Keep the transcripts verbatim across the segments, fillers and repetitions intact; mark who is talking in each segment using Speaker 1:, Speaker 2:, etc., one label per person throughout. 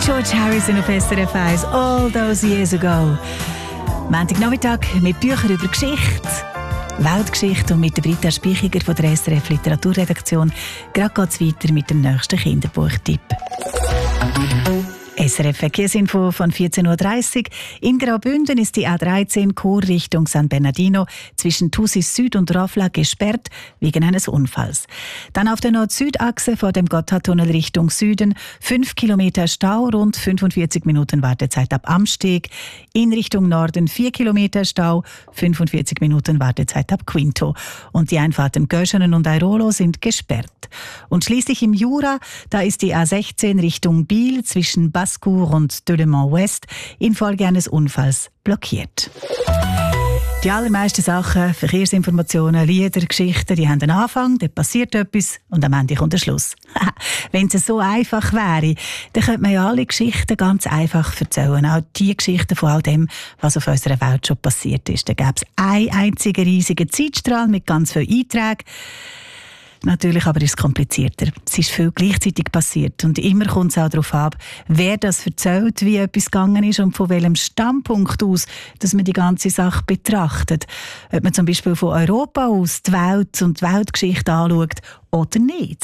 Speaker 1: George Harrison auf S R F eins, All Those Years Ago. Montagnachmittag mit Büchern über Geschichte, Weltgeschichte und mit der Britta Spichiger von der S R F Literaturredaktion. Gerade geht es weiter mit dem nächsten Kinderbuchtipp. S R F Verkehrsinfo von vierzehn Uhr dreißig. In Graubünden ist die A dreizehn Chur Richtung San Bernardino zwischen Thusis Süd und Rafla gesperrt wegen eines Unfalls. Dann auf der Nord-Süd-Achse vor dem Gotthardtunnel Richtung Süden fünf Kilometer Stau, rund fünfundvierzig Minuten Wartezeit ab Amsteg. In Richtung Norden vier Kilometer Stau, fünfundvierzig Minuten Wartezeit ab Quinto. Und die Einfahrten Göschenen und Airolo sind gesperrt. Und schließlich im Jura, da ist die A sechzehn Richtung Biel zwischen Bascour und Delemont West infolge eines Unfalls blockiert. Die allermeisten Sachen, Verkehrsinformationen, Lieder, Geschichten, die haben einen Anfang, dann passiert etwas und am Ende kommt der Schluss. Wenn es so einfach wäre, dann könnte man ja alle Geschichten ganz einfach erzählen. Auch die Geschichten von all dem, was auf unserer Welt schon passiert ist. Da gäbe es einen einzigen riesigen Zeitstrahl mit ganz vielen Einträgen. Natürlich aber ist es komplizierter. Es ist viel gleichzeitig passiert und immer kommt es auch darauf ab, wer das erzählt, wie etwas gegangen ist und von welchem Standpunkt aus, dass man die ganze Sache betrachtet. Ob man zum Beispiel von Europa aus die Welt und die Weltgeschichte anschaut oder nicht.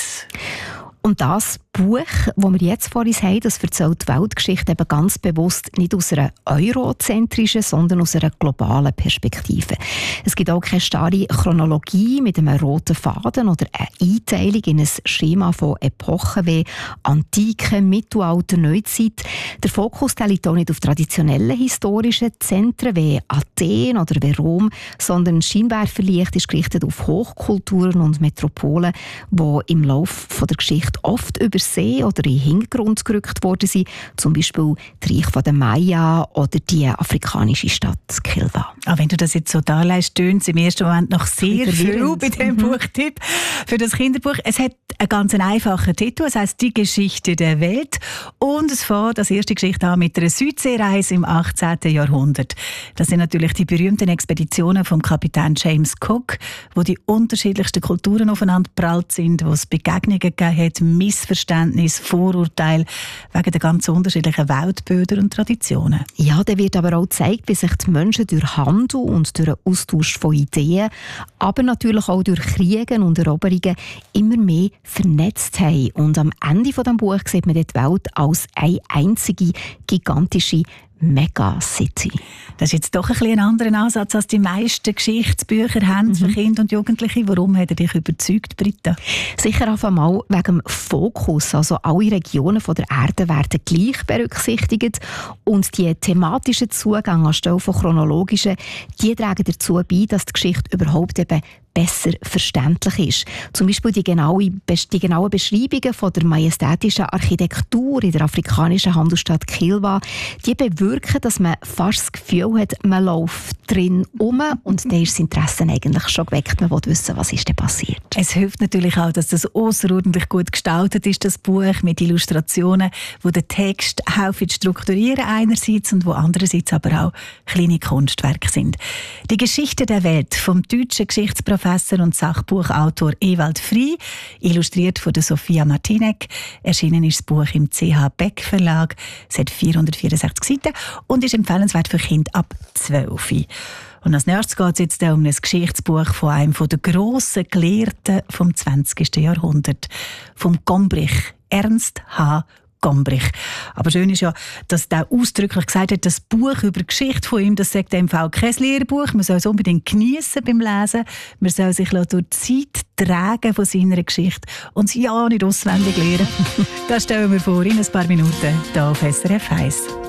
Speaker 2: Und das Buch, das wir jetzt vor uns haben, das erzählt die Weltgeschichte eben ganz bewusst nicht aus einer eurozentrischen, sondern aus einer globalen Perspektive. Es gibt auch keine starre Chronologie mit einem roten Faden oder eine Einteilung in ein Schema von Epochen wie Antike, Mittelalter, Neuzeit. Der Fokus der liegt auch nicht auf traditionellen historischen Zentren wie Athen oder wie Rom, sondern Scheinwerferlicht ist gerichtet auf Hochkulturen und Metropolen, die im Laufe der Geschichte oft übersehen oder in den Hintergrund gerückt worden sind, zum Beispiel das Reich der Maya oder die afrikanische Stadt Kilwa.
Speaker 1: Ah, wenn du das jetzt so darlegst, tönt es im ersten Moment noch sehr viel bei diesem mhm. Buchtipp für das Kinderbuch. Es hat einen ganz einfachen Titel, es heisst «Die Geschichte der Welt» und es fängt als erste Geschichte an mit einer Südseereise im achtzehnten Jahrhundert. Das sind natürlich die berühmten Expeditionen vom Kapitän James Cook, wo die unterschiedlichsten Kulturen aufeinander prallt sind, wo es Begegnungen gegeben hat, Missverständnis, Vorurteile wegen der ganz unterschiedlichen Weltbilder und Traditionen.
Speaker 2: Ja, da wird aber auch gezeigt, wie sich die Menschen durch Handel und durch den Austausch von Ideen, aber natürlich auch durch Kriege und Eroberungen immer mehr vernetzt haben. Und am Ende dieses Buches sieht man die Welt als eine einzige gigantische Megacity.
Speaker 1: Das ist jetzt doch ein bisschen ein anderer Ansatz, als die meisten Geschichtsbücher haben mhm. für Kinder und Jugendliche. Warum hat er dich überzeugt, Britta?
Speaker 2: Sicher auf einmal wegen dem Fokus. Also alle Regionen der Erde werden gleich berücksichtigt und die thematischen Zugänge anstelle von chronologischen, die tragen dazu bei, dass die Geschichte überhaupt eben besser verständlich ist. Zum Beispiel die, genaue, die genauen Beschreibungen von der majestätischen Architektur in der afrikanischen Handelsstadt Kilwa, die bewirken, dass man fast das Gefühl hat, man läuft drin um und dann ist das Interesse eigentlich schon geweckt. Man will wissen, was ist denn passiert.
Speaker 1: Es hilft natürlich auch, dass das außerordentlich gut gestaltet ist, das Buch, mit Illustrationen, wo den Text helfen zu strukturieren einerseits und wo andererseits aber auch kleine Kunstwerke sind. Die Geschichte der Welt vom deutschen Geschichtsprofessor und Sachbuchautor Ewald Frey, illustriert von der Sophia Martinek. Erschienen ist das Buch im C H Beck Verlag. Es hat vierhundertvierundsechzig Seiten und ist empfehlenswert für Kinder ab zwölf. Und als nächstes geht es jetzt um ein Geschichtsbuch von einem der grossen Gelehrten vom zwanzigsten Jahrhundert, vom Gombrich, Ernst H. Gombrich. Aber schön ist ja, dass er ausdrücklich gesagt hat, das Buch über die Geschichte von ihm, das sagt im Fall kein Lehrbuch. Man soll es unbedingt geniessen beim Lesen. Man soll sich durch die Zeit tragen von seiner Geschichte und sie ja nicht auswendig lernen. Das stellen wir vor in ein paar Minuten hier auf S R F eins.